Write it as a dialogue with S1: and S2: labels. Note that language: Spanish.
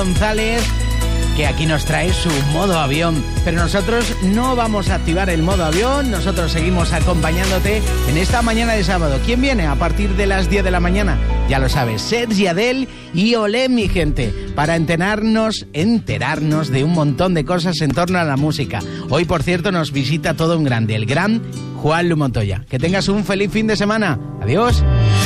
S1: González, que aquí nos trae su modo avión. Pero nosotros no vamos a activar el modo avión, nosotros seguimos acompañándote en esta mañana de sábado. ¿Quién viene a partir de las 10 de la mañana? Ya lo sabes, Sergi, Adel y Olé, mi gente, para enterarnos de un montón de cosas en torno a la música. Hoy, por cierto, nos visita todo un grande, el gran Juan Lu Montoya. Que tengas un feliz fin de semana. Adiós.